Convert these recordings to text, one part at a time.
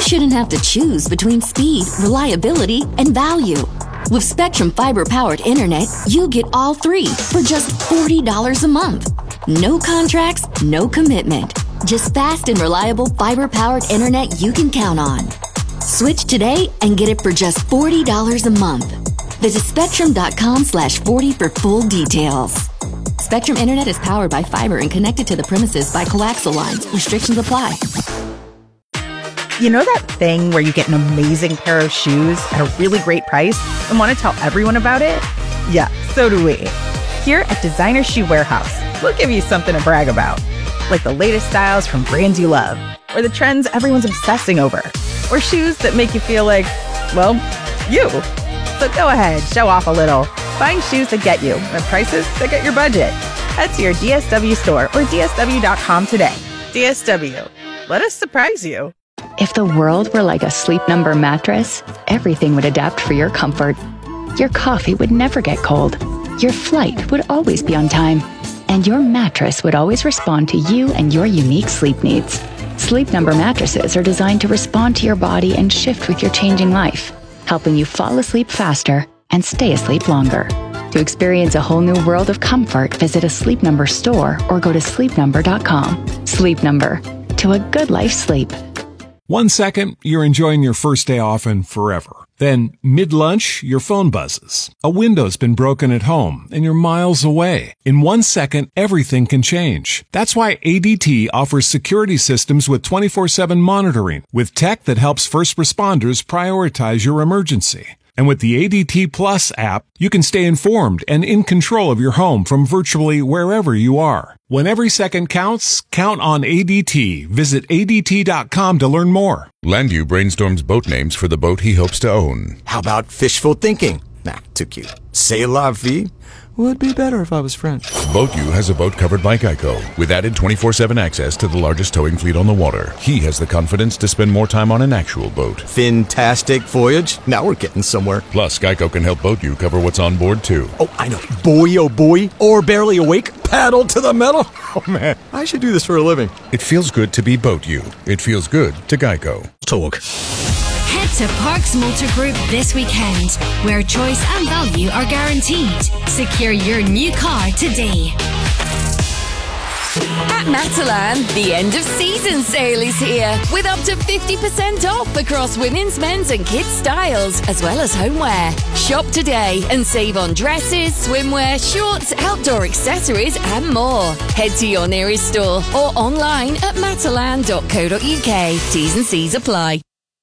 shouldn't have to choose between speed, reliability, and value. With Spectrum fiber-powered internet, you get all three for just $40 a month. No contracts, no commitment. Just fast and reliable fiber-powered internet you can count on. Switch today and get it for just $40 a month. Visit spectrum.com/40 for full details. Spectrum Internet is powered by fiber and connected to the premises by coaxial lines. Restrictions apply. You know that thing where you get an amazing pair of shoes at a really great price and want to tell everyone about it? Yeah, so do we. Here at Designer Shoe Warehouse, we'll give you something to brag about. Like the latest styles from brands you love, or the trends everyone's obsessing over, or shoes that make you feel like, well, you. So go ahead, show off a little. Find shoes that get you at prices that get your budget. Head to your DSW store or DSW.com today. DSW. Let us surprise you. If the world were like a Sleep Number mattress, everything would adapt for your comfort. Your coffee would never get cold. Your flight would always be on time. And your mattress would always respond to you and your unique sleep needs. Sleep Number mattresses are designed to respond to your body and shift with your changing life, helping you fall asleep faster and stay asleep longer. To experience a whole new world of comfort, visit a Sleep Number store or go to sleepnumber.com. Sleep Number. To a good life sleep. 1 second, you're enjoying your first day off and forever. Then, mid-lunch, your phone buzzes. A window's been broken at home, and you're miles away. In 1 second, everything can change. That's why ADT offers security systems with 24/7 monitoring, with tech that helps first responders prioritize your emergency. And with the ADT Plus app, you can stay informed and in control of your home from virtually wherever you are. When every second counts, count on ADT. Visit ADT.com to learn more. Landu brainstorms boat names for the boat he hopes to own. How about fishful thinking? Nah, too cute. C'est la vie? Would be better if I was French. BoatU has a boat covered by Geico, with added 24/7 access to the largest towing fleet on the water. He has the confidence to spend more time on an actual boat. Fantastic voyage. Now we're getting somewhere. Plus, Geico can help BoatU cover what's on board, too. Oh, I know. Boy, oh boy. Or barely awake. Paddle to the metal. Oh, man. I should do this for a living. It feels good to be BoatU. It feels good to Geico. Talk. Head to Parks Motor Group this weekend, where choice and value are guaranteed. Secure your new car today. At Matalan, the end of season sale is here, with up to 50% off across women's, men's and kids' styles, as well as homeware. Shop today and save on dresses, swimwear, shorts, outdoor accessories and more. Head to your nearest store or online at matalan.co.uk. T's and C's apply.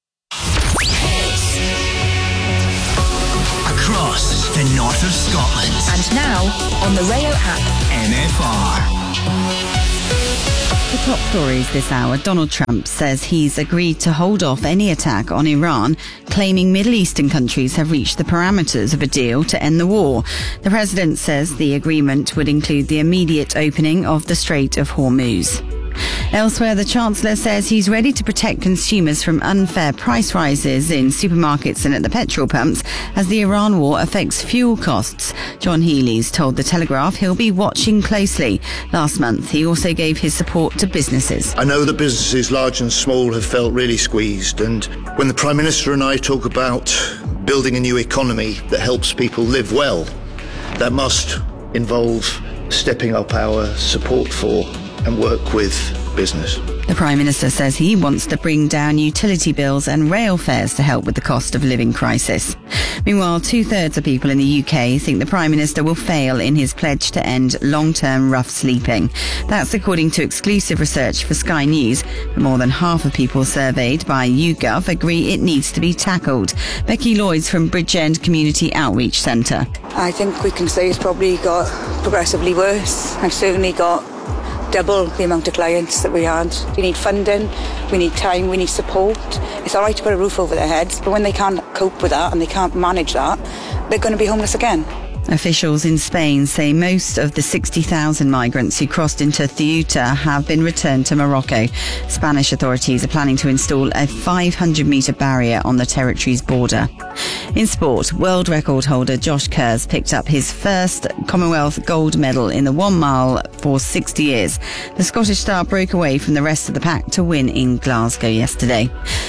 Across the north of Scotland. And now on the Rayo app. NFR. The top stories this hour. Donald Trump says he's agreed to hold off any attack on Iran, claiming Middle Eastern countries have reached the parameters of a deal to end the war. The president says the agreement would include the immediate opening of the Strait of Hormuz. Elsewhere, the Chancellor says he's ready to protect consumers from unfair price rises in supermarkets and at the petrol pumps as the Iran war affects fuel costs. John Healey's told The Telegraph he'll be watching closely. Last month, he also gave his support to businesses. I know that businesses large and small have felt really squeezed, and when the Prime Minister and I talk about building a new economy that helps people live well, that must involve stepping up our support for and work with business. The Prime Minister says he wants to bring down utility bills and rail fares to help with the cost of living crisis. Meanwhile, 2/3 of people in the UK think the Prime Minister will fail in his pledge to end long-term rough sleeping. That's according to exclusive research for Sky News. But more than half of people surveyed by YouGov agree it needs to be tackled. Becky Lloyds from Bridgend Community Outreach Centre. I think we can say it's probably got progressively worse. I've certainly got double the amount of clients that we had. We need funding, we need time, we need support. It's all right to put a roof over their heads, but when they can't cope with that and they can't manage that, they're going to be homeless again. Officials in Spain say most of the 60,000 migrants who crossed into Ceuta have been returned to Morocco. Spanish authorities are planning to install a 500-metre barrier on the territory's border. In sport, world record holder Josh Kerrs picked up his first Commonwealth gold medal in the 1 mile for 60 years. The Scottish star broke away from the rest of the pack to win in Glasgow yesterday.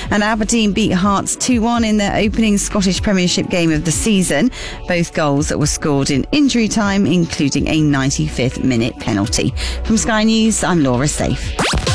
And Aberdeen beat Hearts 2-1 in their opening Scottish Premiership game of the season. Both goals were scored in injury time, including a 95th minute penalty. From Sky News, I'm Laura Safe.